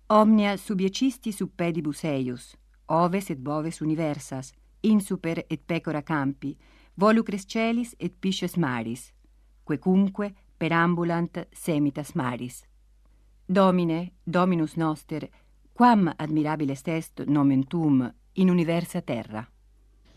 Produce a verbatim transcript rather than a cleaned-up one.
Omnia subiecisti sub pedibus eius, oves et boves universas, insuper et pecora campi, volucres celis et pisces maris, quecunque perambulant semitas maris. Domine, Dominus noster, quam admirabiles est nomen tuum in universa terra.